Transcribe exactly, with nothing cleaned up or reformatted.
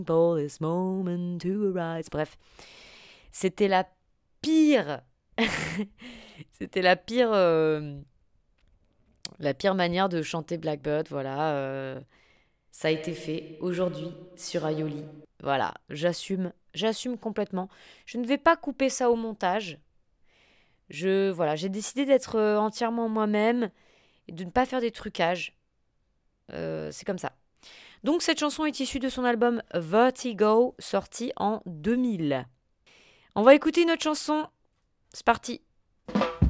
For this moment to arise. Bref, c'était la pire. C'était la pire, euh, la pire manière de chanter Blackbird. Voilà, euh, ça a été fait aujourd'hui sur Aioli. Voilà, j'assume, j'assume complètement. Je ne vais pas couper ça au montage. Je, voilà, j'ai décidé d'être euh, entièrement moi-même et de ne pas faire des trucages. Euh, c'est comme ça. Donc cette chanson est issue de son album Vertigo, sorti en deux mille. On va écouter une autre chanson. C'est parti.